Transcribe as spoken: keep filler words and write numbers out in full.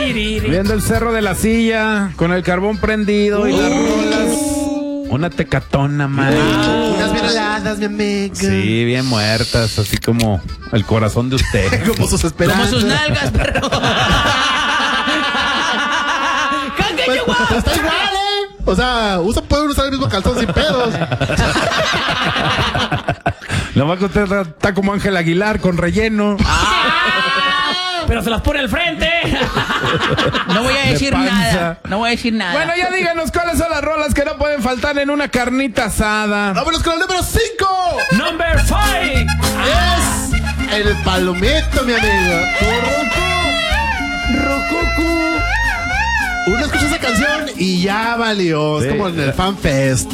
Viendo el Cerro de la Silla, con el carbón prendido uh. y las rolas. Una tecatona, man. Unas bien heladas, mi amiga. Sí, bien muertas, así como el corazón de usted. Como sus esperanzas. Como sus nalgas, perro. Pues, pues, está igual, ¿eh? O sea, usa, pueden usar el mismo calzón sin pedos. Lo más que usted está, está como Ángel Aguilar, con relleno. Pero se las pone al frente. No voy a decir nada. No voy a decir nada. Bueno, ya díganos cuáles son las rolas que no pueden faltar en una carnita asada. Vámonos con el número cinco. Number five. Es el palomito, mi amigo. Rococo. Uno escucha esa canción y ya valió. Es Sí. como en el Fan Fest.